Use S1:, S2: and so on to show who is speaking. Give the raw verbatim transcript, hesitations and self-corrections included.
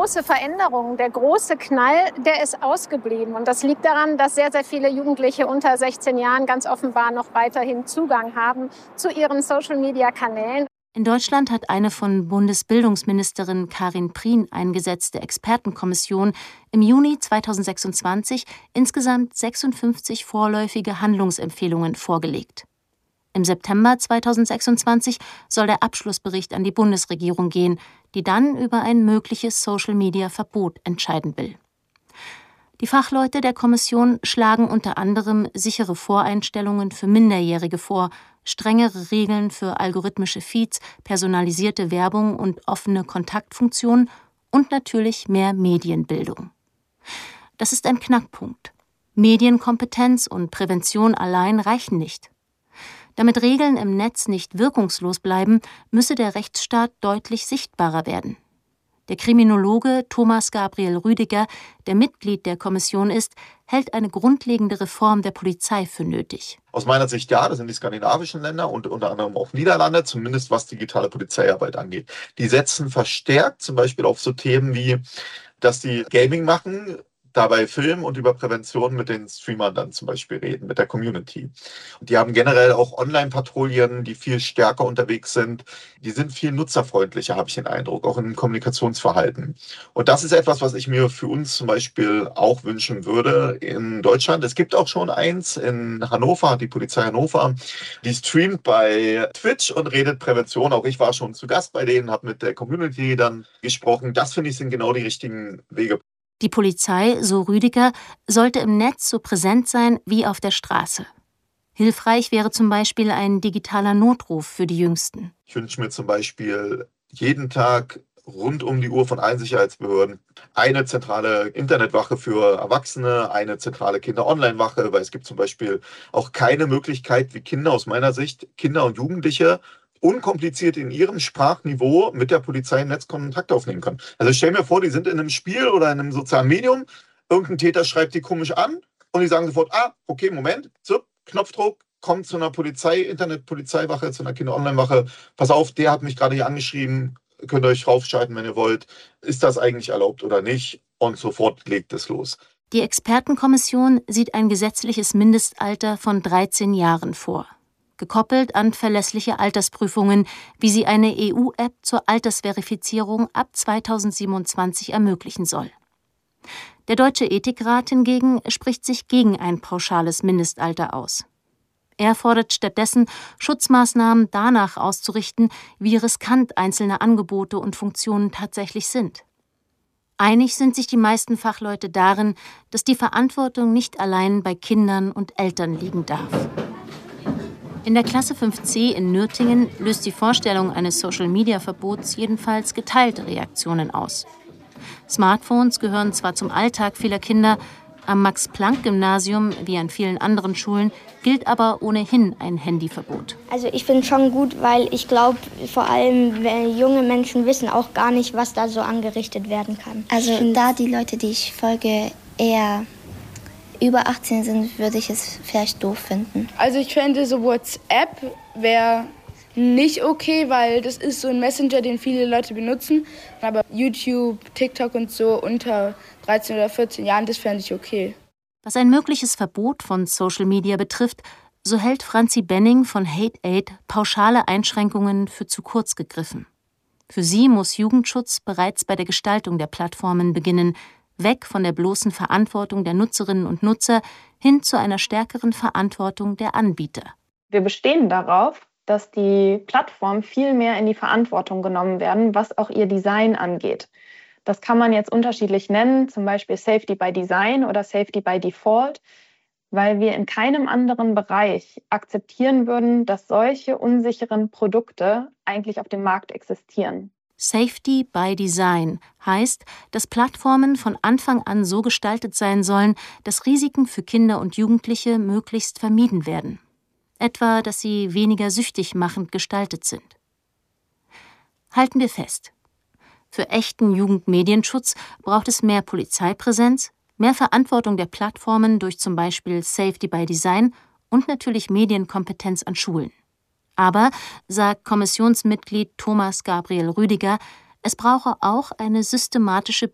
S1: große Veränderung, der große Knall, der ist ausgeblieben. Und das liegt daran, dass sehr, sehr viele Jugendliche unter sechzehn Jahren ganz offenbar noch weiterhin Zugang haben zu ihren Social-Media-Kanälen.
S2: In Deutschland hat eine von Bundesbildungsministerin Karin Prien eingesetzte Expertenkommission im Juni zweitausendsechsundzwanzig insgesamt sechsundfünfzig vorläufige Handlungsempfehlungen vorgelegt. Im September zweitausendsechsundzwanzig soll der Abschlussbericht an die Bundesregierung gehen, die dann über ein mögliches Social-Media-Verbot entscheiden will. Die Fachleute der Kommission schlagen unter anderem sichere Voreinstellungen für Minderjährige vor, strengere Regeln für algorithmische Feeds, personalisierte Werbung und offene Kontaktfunktionen und natürlich mehr Medienbildung. Das ist ein Knackpunkt. Medienkompetenz und Prävention allein reichen nicht. Damit Regeln im Netz nicht wirkungslos bleiben, müsse der Rechtsstaat deutlich sichtbarer werden. Der Kriminologe Thomas Gabriel Rüdiger, der Mitglied der Kommission ist, hält eine grundlegende Reform der Polizei für nötig.
S3: Aus meiner Sicht ja, das sind die skandinavischen Länder und unter anderem auch Niederlande, zumindest was digitale Polizeiarbeit angeht. Die setzen verstärkt zum Beispiel auf so Themen wie, dass die Gaming machen, dabei filmen und über Prävention mit den Streamern dann zum Beispiel reden, mit der Community. Und die haben generell auch Online-Patrouillen, die viel stärker unterwegs sind. Die sind viel nutzerfreundlicher, habe ich den Eindruck, auch im Kommunikationsverhalten. Und das ist etwas, was ich mir für uns zum Beispiel auch wünschen würde in Deutschland. Es gibt auch schon eins in Hannover, die Polizei Hannover, die streamt bei Twitch und redet Prävention. Auch ich war schon zu Gast bei denen, habe mit der Community dann gesprochen. Das, finde ich, sind genau die richtigen Wege.
S2: Die Polizei, so Rüdiger, sollte im Netz so präsent sein wie auf der Straße. Hilfreich wäre zum Beispiel ein digitaler Notruf für die Jüngsten.
S3: Ich wünsche mir zum Beispiel jeden Tag rund um die Uhr von allen Sicherheitsbehörden eine zentrale Internetwache für Erwachsene, eine zentrale Kinder-Online-Wache, weil es gibt zum Beispiel auch keine Möglichkeit, wie Kinder aus meiner Sicht, Kinder und Jugendliche, unkompliziert in ihrem Sprachniveau mit der Polizei im Netz Kontakt aufnehmen können. Also ich stelle mir vor, die sind in einem Spiel oder in einem sozialen Medium, irgendein Täter schreibt die komisch an und die sagen sofort, ah, okay, Moment, so, Knopfdruck, kommt zu einer Polizei, Internet-Polizeiwache, zu einer Kinder-Online-Wache, pass auf, der hat mich gerade hier angeschrieben, könnt ihr euch raufschalten, wenn ihr wollt, ist das eigentlich erlaubt oder nicht? Und sofort legt es los.
S2: Die Expertenkommission sieht ein gesetzliches Mindestalter von dreizehn Jahren vor. Gekoppelt an verlässliche Altersprüfungen, wie sie eine E U-App zur Altersverifizierung ab zweitausendsiebenundzwanzig ermöglichen soll. Der Deutsche Ethikrat hingegen spricht sich gegen ein pauschales Mindestalter aus. Er fordert stattdessen, Schutzmaßnahmen danach auszurichten, wie riskant einzelne Angebote und Funktionen tatsächlich sind. Einig sind sich die meisten Fachleute darin, dass die Verantwortung nicht allein bei Kindern und Eltern liegen darf. In der Klasse fünf c in Nürtingen löst die Vorstellung eines Social-Media-Verbots jedenfalls geteilte Reaktionen aus. Smartphones gehören zwar zum Alltag vieler Kinder, am Max-Planck-Gymnasium wie an vielen anderen Schulen gilt aber ohnehin ein Handyverbot.
S4: Also ich finde es schon gut, weil ich glaube, vor allem junge Menschen wissen auch gar nicht, was da so angerichtet werden kann.
S5: Also da die Leute, die ich folge, eher über achtzehn sind, würde ich es vielleicht doof finden.
S6: Also ich fände so WhatsApp wäre nicht okay, weil das ist so ein Messenger, den viele Leute benutzen. Aber YouTube, TikTok und so unter dreizehn oder vierzehn Jahren, das fände ich okay.
S2: Was ein mögliches Verbot von Social Media betrifft, so hält Franzi Benning von Hate Aid pauschale Einschränkungen für zu kurz gegriffen. Für sie muss Jugendschutz bereits bei der Gestaltung der Plattformen beginnen, weg von der bloßen Verantwortung der Nutzerinnen und Nutzer hin zu einer stärkeren Verantwortung der Anbieter.
S7: Wir bestehen darauf, dass die Plattformen viel mehr in die Verantwortung genommen werden, was auch ihr Design angeht. Das kann man jetzt unterschiedlich nennen, zum Beispiel Safety by Design oder Safety by Default, weil wir in keinem anderen Bereich akzeptieren würden, dass solche unsicheren Produkte eigentlich auf dem Markt existieren.
S2: Safety by Design heißt, dass Plattformen von Anfang an so gestaltet sein sollen, dass Risiken für Kinder und Jugendliche möglichst vermieden werden. Etwa, dass sie weniger süchtig machend gestaltet sind. Halten wir fest: Für echten Jugendmedienschutz braucht es mehr Polizeipräsenz, mehr Verantwortung der Plattformen durch zum Beispiel Safety by Design und natürlich Medienkompetenz an Schulen. Aber, sagt Kommissionsmitglied Thomas Gabriel Rüdiger, es brauche auch eine systematische